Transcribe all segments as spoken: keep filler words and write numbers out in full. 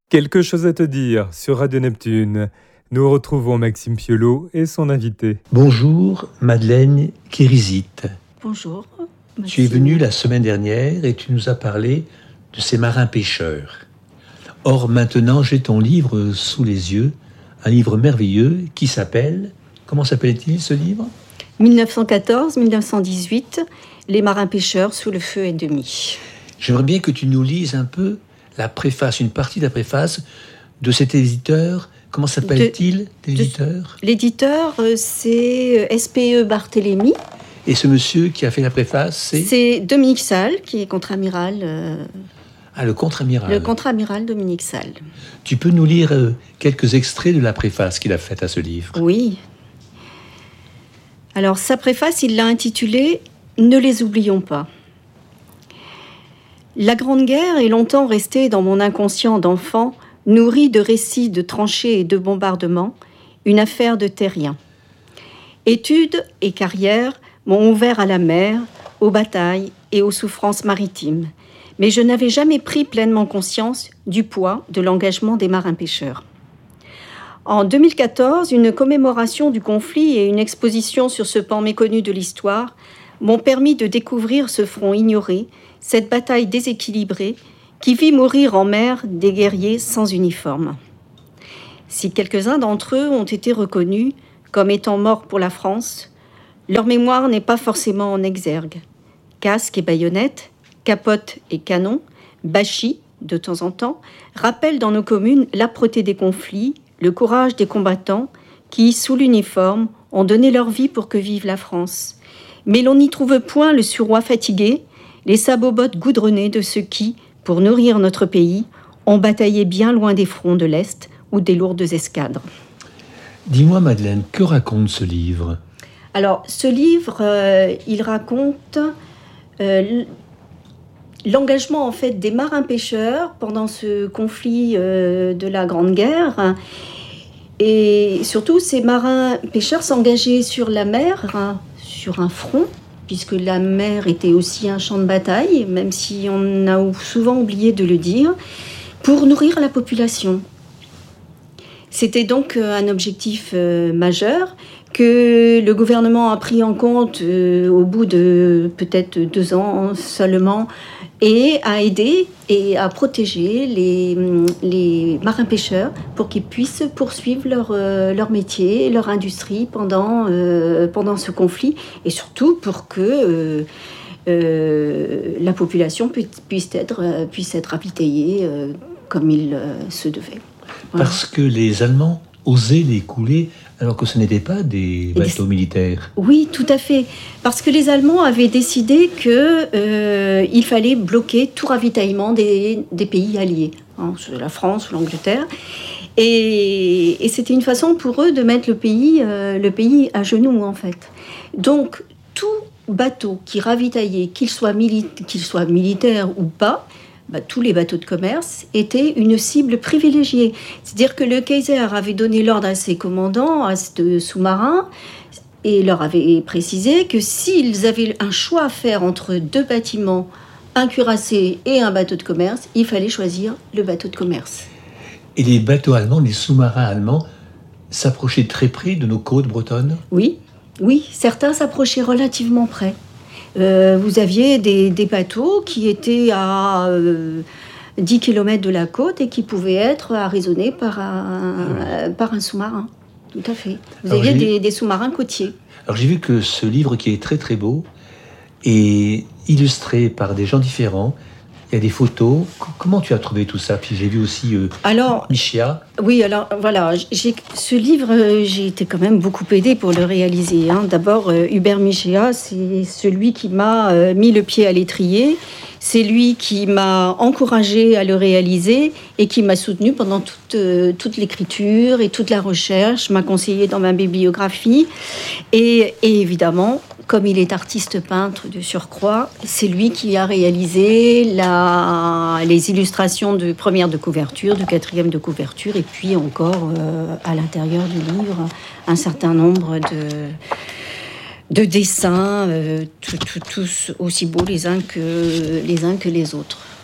Quelque chose à te dire sur Radio Neptune. Nous retrouvons Maxime Piolot et son invité. Bonjour Madeleine Kérizit. Bonjour. Maxime. Tu es venue la semaine dernière et tu nous as parlé de ces marins pêcheurs. Or maintenant j'ai ton livre sous les yeux, un livre merveilleux qui s'appelle... Comment s'appelle-t-il ce livre ? dix-neuf cent quatorze à dix-neuf cent dix-huit, Les marins pêcheurs sous le feu et demi. J'aimerais bien que tu nous lises un peu la préface, une partie de la préface de cet éditeur. Comment s'appelle-t-il, l'éditeur ? L'éditeur, c'est S P E Barthélemy. Et ce monsieur qui a fait la préface, c'est... C'est Dominique Salle, qui est contre-amiral. Euh... Ah, le contre-amiral. Le contre-amiral Dominique Salle. Tu peux nous lire euh, quelques extraits de la préface qu'il a faite à ce livre ? Oui. Alors, sa préface, il l'a intitulée « Ne les oublions pas ». La Grande Guerre est longtemps restée dans mon inconscient d'enfant, nourrie de récits de tranchées et de bombardements, une affaire de terriens. Études et carrières m'ont ouvert à la mer, aux batailles et aux souffrances maritimes, mais je n'avais jamais pris pleinement conscience du poids de l'engagement des marins-pêcheurs. En deux mille quatorze, une commémoration du conflit et une exposition sur ce pan méconnu de l'histoire m'ont permis de découvrir ce front ignoré, cette bataille déséquilibrée qui vit mourir en mer des guerriers sans uniforme. Si quelques-uns d'entre eux ont été reconnus comme étant morts pour la France, leur mémoire n'est pas forcément en exergue. Casques et baïonnettes, capotes et canons, bâchis, de temps en temps, rappellent dans nos communes l'âpreté des conflits, le courage des combattants qui, sous l'uniforme, ont donné leur vie pour que vive la France. Mais l'on n'y trouve point le suroît fatigué, les sabots-bottes goudronnés de ceux qui, pour nourrir notre pays, ont bataillé bien loin des fronts de l'Est ou des lourdes escadres. Dis-moi, Madeleine, que raconte ce livre ? Alors, ce livre, euh, il raconte euh, l'engagement en fait des marins-pêcheurs pendant ce conflit euh, de la Grande Guerre. Et surtout, ces marins-pêcheurs s'engageaient sur la mer, hein, sur un front, puisque la mer était aussi un champ de bataille, même si on a souvent oublié de le dire, pour nourrir la population. C'était donc un objectif euh, majeur que le gouvernement a pris en compte euh, au bout de peut-être deux ans seulement et a aidé et a protégé les, les marins-pêcheurs pour qu'ils puissent poursuivre leur, euh, leur métier, leur industrie pendant, euh, pendant ce conflit et surtout pour que euh, euh, la population puisse, puisse, être, euh, puisse être ravitaillée euh, comme il euh, se devait. Voilà. Parce que les Allemands osaient les couler alors que ce n'étaient pas des bateaux Ex- militaires. Oui, tout à fait. Parce que les Allemands avaient décidé qu'il euh, fallait bloquer tout ravitaillement des, des pays alliés, hein, la France ou l'Angleterre. Et, et c'était une façon pour eux de mettre le pays, euh, le pays à genoux, en fait. Donc, tout bateau qui ravitaillait, qu'il soit, mili- qu'il soit militaire ou pas, bah, tous les bateaux de commerce étaient une cible privilégiée. C'est-à-dire que le Kaiser avait donné l'ordre à ses commandants, à ses sous-marins, et leur avait précisé que s'ils avaient un choix à faire entre deux bâtiments, un cuirassé et un bateau de commerce, il fallait choisir le bateau de commerce. Et les bateaux allemands, les sous-marins allemands, s'approchaient très près de nos côtes bretonnes ? Oui, oui, certains s'approchaient relativement près. Euh, vous aviez des, des bateaux qui étaient à euh, dix kilomètres de la côte et qui pouvaient être arraisonnés par un, euh, par un sous-marin. Tout à fait. Vous Alors, aviez j'ai... des, des sous-marins côtiers. Alors j'ai vu que ce livre, qui est très très beau, est illustré par des gens différents. Il y a des photos. Comment tu as trouvé tout ça ? Puis j'ai vu aussi euh, alors, Michéa. Oui, alors voilà, j'ai, ce livre, euh, j'ai été quand même beaucoup aidée pour le réaliser. Hein. D'abord, euh, Hubert Michéa, c'est celui qui m'a euh, mis le pied à l'étrier. C'est lui qui m'a encouragée à le réaliser et qui m'a soutenue pendant toute, euh, toute l'écriture et toute la recherche, m'a conseillé dans ma bibliographie. Et, et évidemment, comme il est artiste peintre de surcroît, c'est lui qui a réalisé la, les illustrations de première de couverture, de quatrième de couverture, et puis encore euh, à l'intérieur du livre, un certain nombre de... de dessins, euh, tout, tout, tous aussi beaux les uns que les uns que les autres.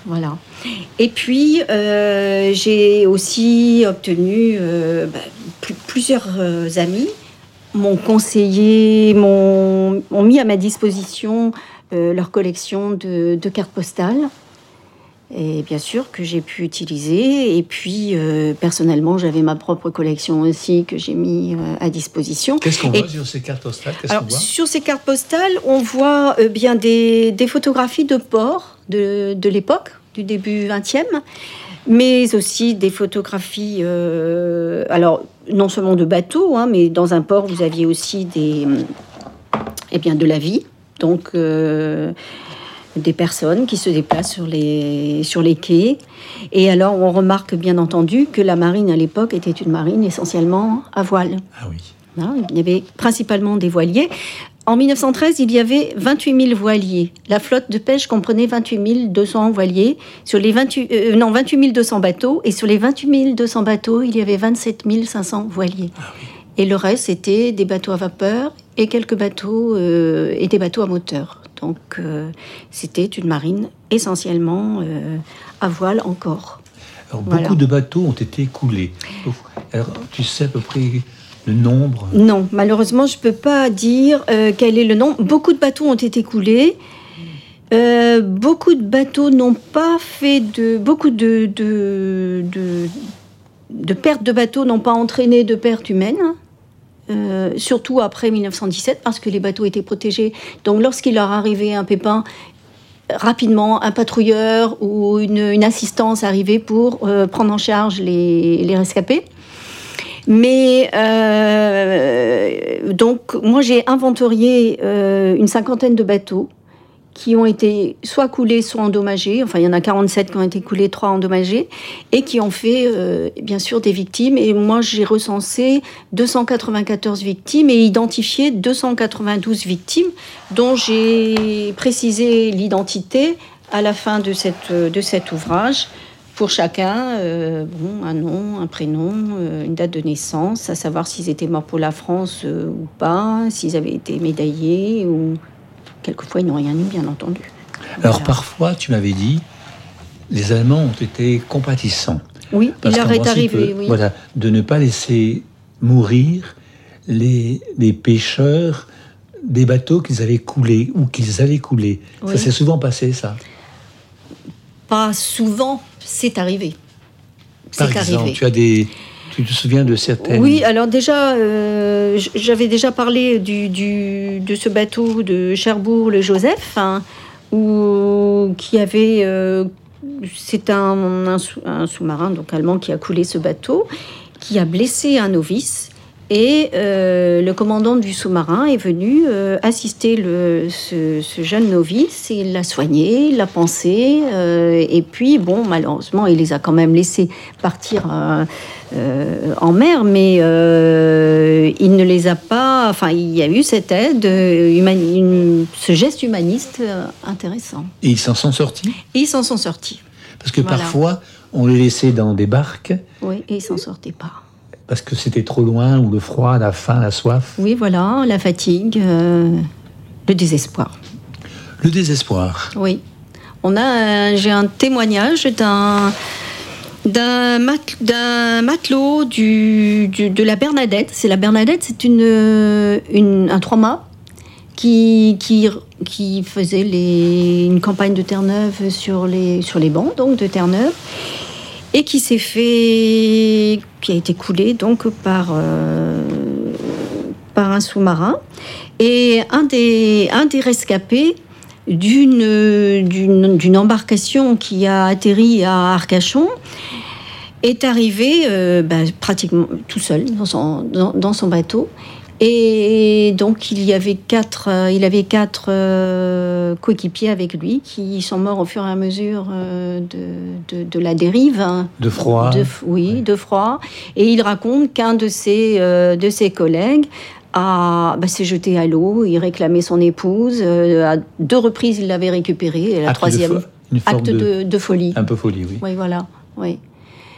Voilà. Et puis, euh, j'ai aussi obtenu euh, bah, pl- plusieurs euh, amis m'ont conseillé, m'ont, m'ont mis à ma disposition euh, leur collection de, de cartes postales. Et bien sûr que j'ai pu utiliser. Et puis, euh, personnellement, j'avais ma propre collection aussi que j'ai mis euh, à disposition. Qu'est-ce qu'on Et, voit sur ces cartes postales? Qu'est-ce alors, qu'on voit sur ces cartes postales, on voit euh, bien des, des photographies de ports de, de l'époque, du début vingtième, mais aussi des photographies, euh, alors non seulement de bateaux, hein, mais dans un port, vous aviez aussi des, eh bien, de la vie. Donc... Euh, des personnes qui se déplacent sur les, sur les quais. Et alors, on remarque bien entendu que la marine à l'époque était une marine essentiellement à voile. Ah oui. Hein, il y avait principalement des voiliers. En mille neuf cent treize, il y avait vingt-huit mille voiliers. La flotte de pêche comprenait vingt-huit mille deux cents voiliers, sur les vingt-huit, euh, non, vingt-huit mille deux cents bateaux. Et sur les vingt-huit mille deux cents bateaux, il y avait vingt-sept mille cinq cents voiliers. Ah oui. Et le reste, c'était des bateaux à vapeur et quelques bateaux euh, et des bateaux à moteur. Donc, euh, c'était une marine essentiellement euh, à voile encore. Alors, Voilà. beaucoup de bateaux ont été coulés. Alors, tu sais à peu près le nombre? Non, malheureusement, je ne peux pas dire euh, quel est le nombre. Beaucoup de bateaux ont été coulés. Euh, beaucoup de bateaux n'ont pas fait de... Beaucoup de, de, de, de pertes de bateaux n'ont pas entraîné de pertes humaines. Euh, surtout après mille neuf cent dix-sept, parce que les bateaux étaient protégés. Donc, lorsqu'il leur arrivait un pépin, rapidement, un patrouilleur ou une, une assistance arrivait pour euh, prendre en charge les, les rescapés. Mais, euh, donc, moi, j'ai inventorié euh, une cinquantaine de bateaux qui ont été soit coulés, soit endommagés. Enfin, il y en a quarante-sept qui ont été coulés, trois endommagés, et qui ont fait, euh, bien sûr, des victimes. Et moi, j'ai recensé deux cent quatre-vingt-quatorze victimes et identifié deux cent quatre-vingt-douze victimes, dont j'ai précisé l'identité à la fin de, cette, de cet ouvrage. Pour chacun, euh, bon, un nom, un prénom, euh, une date de naissance, à savoir s'ils étaient morts pour la France euh, ou pas, s'ils avaient été médaillés ou... Quelquefois, ils n'ont rien eu, bien entendu. Alors, Voilà. parfois, tu m'avais dit, les Allemands ont été compatissants. Oui, Parce il leur qu'en est principe, arrivé, oui. Voilà, de ne pas laisser mourir les, les pêcheurs des bateaux qu'ils avaient coulés ou qu'ils allaient couler. Oui. Ça s'est souvent passé, ça. Pas souvent, c'est arrivé. Par C'est exemple, arrivé. tu as des... Tu te souviens de certaines... Oui, alors déjà, euh, j'avais déjà parlé du, du, de ce bateau de Cherbourg, le Joseph, hein, où, qui avait... Euh, c'est un, un, sous, un sous-marin donc allemand qui a coulé ce bateau, qui a blessé un novice. Et euh, le commandant du sous-marin est venu euh, assister le, ce, ce jeune novice. Et il l'a soigné, il l'a pansé. Euh, et puis, bon, malheureusement, il les a quand même laissés partir euh, euh, en mer. Mais euh, il ne les a pas... Enfin, il y a eu cette aide, humani- une, ce geste humaniste euh, intéressant. Et ils s'en sont sortis? Et ils s'en sont sortis. Parce que Voilà. parfois, on les laissait dans des barques, Oui, et ils s'en sortaient pas. parce que c'était trop loin, ou le froid, la faim, la soif. Oui, voilà, la fatigue, euh, le désespoir. Le désespoir. Oui. On a, un- j'ai un témoignage d'un, d'un, mat- d'un matelot du, du- de la Bernadette. C'est la Bernadette, c'est une, une, un trois-mâts qui, qui, qui faisait les, une campagne de Terre-Neuve sur les, sur les bancs, donc de Terre-Neuve, et qui s'est fait, qui a été coulé donc par, euh, par un sous-marin. Et un des, un des rescapés d'une, d'une, d'une embarcation qui a atterri à Arcachon est arrivé euh, bah, pratiquement tout seul dans son, dans, dans son bateau. Et donc il y avait quatre, euh, il avait quatre euh, coéquipiers avec lui qui sont morts au fur et à mesure euh, de, de, de la dérive. Hein. De froid. De, oui, ouais. de froid. Et il raconte qu'un de ses, euh, de ses collègues a, bah, s'est jeté à l'eau, il réclamait son épouse. Euh, à deux reprises, il l'avait récupérée. Et la Acte troisième, de fo- une forme acte de, de folie. Un peu folie, oui. Oui, voilà. Oui.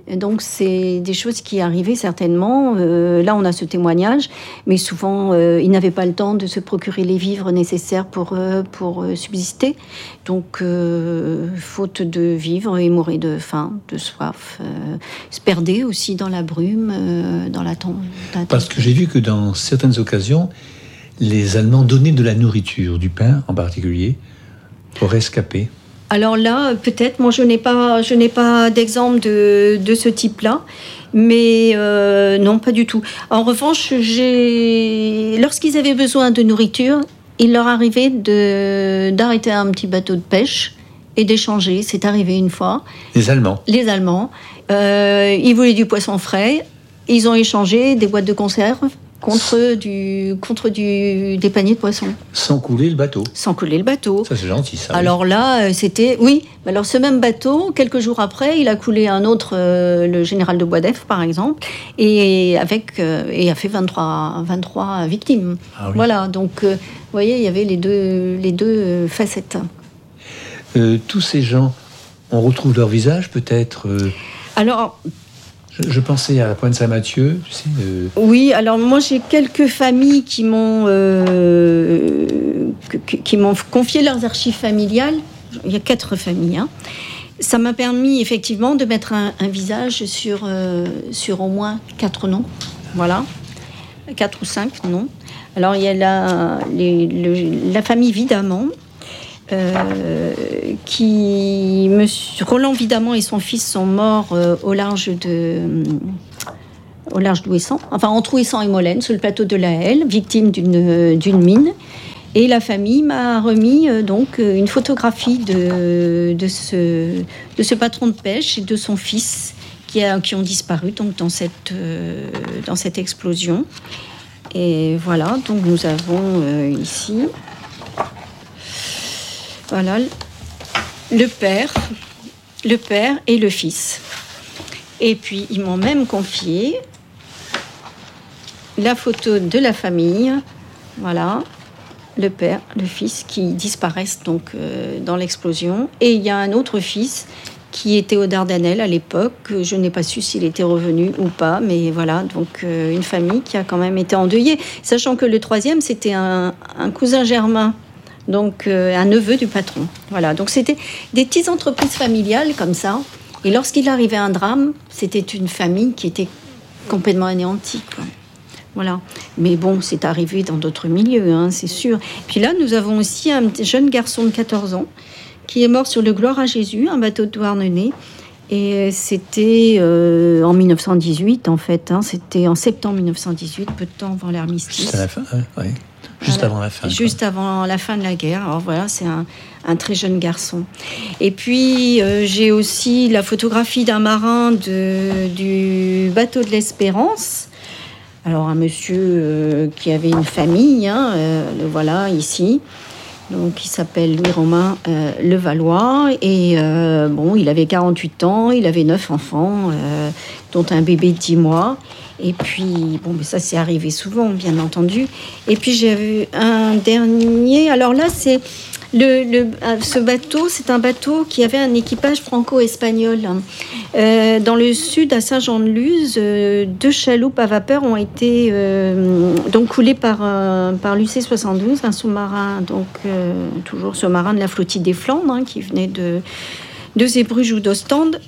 Et donc, c'est des choses qui arrivaient certainement. Euh, là, on a ce témoignage, mais souvent, euh, ils n'avaient pas le temps de se procurer les vivres nécessaires pour, euh, pour euh, subsister. Donc, euh, faute de vivres, ils mouraient de faim, de soif. Euh, ils se perdaient aussi dans la brume, euh, dans la tombe. Parce que j'ai vu que dans certaines occasions, les Allemands donnaient de la nourriture, du pain en particulier, pour rescapés. Alors là, peut-être, moi je n'ai pas, je n'ai pas d'exemple de, de ce type-là, mais euh, non, pas du tout. En revanche, j'ai... lorsqu'ils avaient besoin de nourriture, il leur arrivait de, d'arrêter un petit bateau de pêche et d'échanger. C'est arrivé une fois. Les Allemands. Les Allemands. Euh, ils voulaient du poisson frais. Ils ont échangé des boîtes de conserve contre, du, contre du, des paniers de poissons. Sans couler le bateau. Sans couler le bateau. Ça, c'est gentil, ça. Alors oui. là, c'était... Oui, alors ce même bateau, quelques jours après, il a coulé un autre, euh, le général de Boisdeffre, par exemple, et, avec, euh, et a fait vingt-trois, vingt-trois victimes. Ah oui. Voilà, donc, euh, vous voyez, il y avait les deux, les deux facettes. Euh, tous ces gens, on retrouve leur visage, peut-être euh... Alors... Je, je pensais à Pointe-Saint-Mathieu, tu sais. Euh... Oui, alors moi j'ai quelques familles qui m'ont euh, qui, qui m'ont confié leurs archives familiales. Il y a quatre familles. Hein. Ça m'a permis effectivement de mettre un, un visage sur euh, sur au moins quatre noms. Voilà, quatre ou cinq noms. Alors il y a la les, le, la famille Vidamant. Euh, qui Monsieur Roland Vidamant et son fils sont morts euh, au large de euh, au large d'Ouessant, enfin entre Ouessant et Molène, sur le plateau de la Helle, victime d'une d'une mine. Et la famille m'a remis euh, donc une photographie de de ce de ce patron de pêche et de son fils qui a qui ont disparu donc dans cette euh, dans cette explosion. Et voilà, donc nous avons euh, ici. Voilà, le père, le père et le fils. Et puis, ils m'ont même confié la photo de la famille. Voilà, le père, le fils qui disparaissent donc euh, dans l'explosion. Et il y a un autre fils qui était aux Dardanelles à l'époque. Je n'ai pas su s'il était revenu ou pas, mais voilà, donc euh, une famille qui a quand même été endeuillée. Sachant que le troisième, c'était un, un cousin germain. Donc, euh, un neveu du patron. Voilà. Donc, c'était des petites entreprises familiales comme ça. Et lorsqu'il arrivait un drame, c'était une famille qui était complètement anéantie, quoi. Voilà. Mais bon, c'est arrivé dans d'autres milieux, hein, c'est sûr. Puis là, nous avons aussi un jeune garçon de quatorze ans qui est mort sur le Gloire à Jésus, un bateau de Douarnenez. Et c'était euh, en dix-neuf cent dix-huit, en fait. Hein, c'était en septembre dix-neuf cent dix-huit, peu de temps avant l'armistice. Juste à la fin, oui. Ouais. Juste voilà. avant la fin. Juste quoi. avant la fin de la guerre. Alors voilà, c'est un, un très jeune garçon. Et puis, euh, j'ai aussi la photographie d'un marin de, du bateau de l'Espérance. Alors, un monsieur euh, qui avait une famille, hein, euh, le voilà, ici. Donc, il s'appelle Louis-Romain euh, Levallois. Et euh, bon, il avait quarante-huit ans, il avait neuf enfants, euh, dont un bébé de dix mois. Et puis, bon, mais ça, c'est arrivé souvent, bien entendu. Et puis, j'ai vu un dernier. Alors là, c'est le, le, ce bateau, c'est un bateau qui avait un équipage franco-espagnol. Euh, dans le sud, à Saint-Jean-de-Luz, euh, deux chaloupes à vapeur ont été euh, donc coulées par, euh, par l'U C soixante-douze, un sous-marin, donc euh, toujours sous-marin de la flottille des Flandres, hein, qui venait de, de Zeebrugge ou d'Ostende.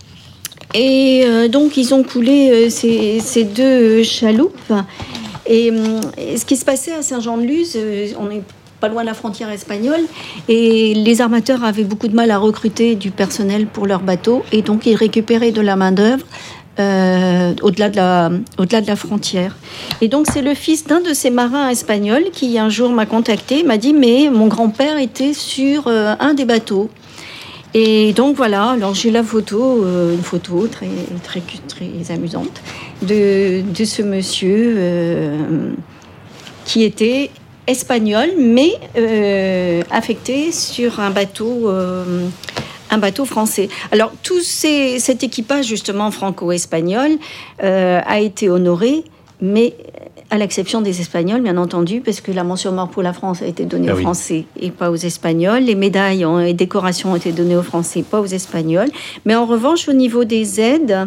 Et euh, donc, ils ont coulé euh, ces, ces deux chaloupes. Et, et ce qui se passait à Saint-Jean-de-Luz, euh, on n'est pas loin de la frontière espagnole, et les armateurs avaient beaucoup de mal à recruter du personnel pour leurs bateaux, et donc ils récupéraient de la main-d'œuvre euh, au-delà de la, au-delà de la frontière. Et donc, c'est le fils d'un de ces marins espagnols qui, un jour, m'a contacté, m'a dit « Mais mon grand-père était sur euh, un des bateaux ». Et donc voilà, alors j'ai la photo, euh, une photo très, très, très amusante de, de ce monsieur euh, qui était espagnol, mais euh, affecté sur un bateau, euh, un bateau français. Alors tout ces, cet équipage justement franco-espagnol euh, a été honoré, mais à l'exception des Espagnols, bien entendu, parce que la mention mort pour la France a été donnée ah aux oui. Français et pas aux Espagnols. Les médailles et décorations ont été données aux Français et pas aux Espagnols. Mais en revanche, au niveau des aides,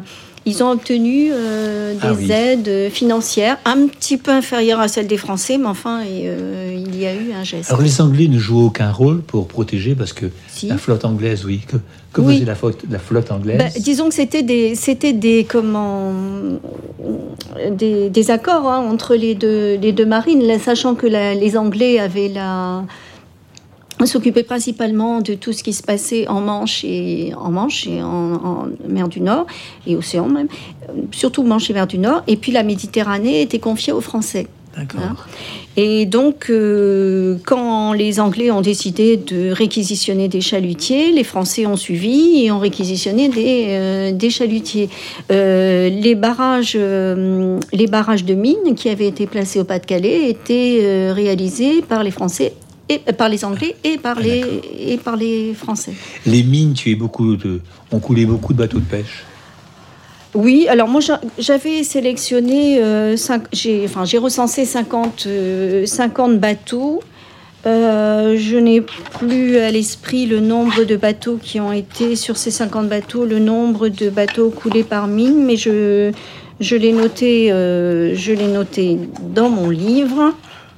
Ils ont obtenu euh, des ah, oui. aides financières un petit peu inférieures à celles des Français, mais enfin, et, euh, il y a eu un geste. Alors les Anglais ne jouent aucun rôle pour protéger, parce que Si. la flotte anglaise, oui. Que, que Oui. faisait la flotte, la flotte anglaise? Bah, disons que c'était des, c'était des, comment, des, des accords hein, entre les deux, les deux marines, là, sachant que la, les Anglais avaient la... s'occupaient principalement de tout ce qui se passait en Manche et en Manche et en, en mer du Nord et océan même, surtout Manche et mer du Nord. Et puis la Méditerranée était confiée aux Français. D'accord. Hein. Et donc, euh, quand les Anglais ont décidé de réquisitionner des chalutiers, les Français ont suivi et ont réquisitionné des, euh, des chalutiers. Euh, les barrages, euh, les barrages de mines qui avaient été placés au Pas-de-Calais étaient euh, réalisés par les Français. Et, euh, par les Anglais et par, Ah, les, d'accord. et par les Français. Les mines tuaient beaucoup de, ont coulé beaucoup de bateaux de pêche. Oui, alors moi j'a- j'avais sélectionné, euh, cinq, j'ai, enfin, j'ai recensé cinquante, euh, cinquante bateaux. Euh, je n'ai plus à l'esprit le nombre de bateaux qui ont été sur ces cinquante bateaux, le nombre de bateaux coulés par mine, mais je, je l'ai noté, euh, je l'ai noté dans mon livre.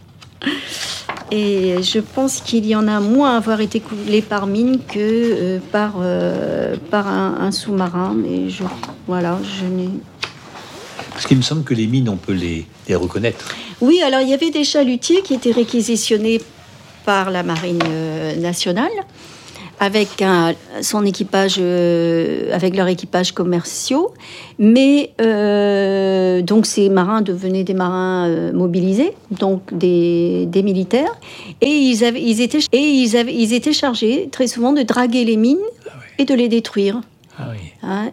Et je pense qu'il y en a moins à avoir été coulés par mine que euh, par, euh, par un, un sous-marin. Mais je, voilà, je n'ai... Parce qu'il me semble que les mines, on peut les, les reconnaître. Oui, alors il y avait des chalutiers qui étaient réquisitionnés par la Marine euh, nationale, avec un, son équipage, euh, avec leur équipage commerciaux. Mais euh, donc ces marins devenaient des marins euh, mobilisés, donc des, des militaires, et ils avaient, ils étaient, et ils avaient, ils étaient chargés très souvent de draguer les mines Ah oui. et de les détruire. Ah oui. Hein,